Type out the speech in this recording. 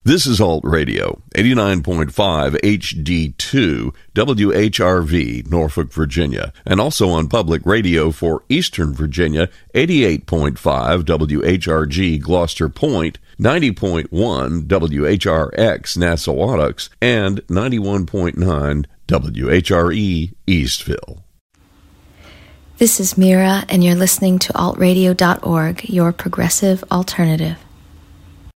This is Alt Radio, 89.5 HD2, WHRV, Norfolk, Virginia, and also on public radio for Eastern Virginia, 88.5 WHRG, Gloucester Point, 90.1 WHRX, Nassawadox, and 91.9 WHRE, Eastville. This is Mira, and you're listening to altradio.org, your progressive alternative.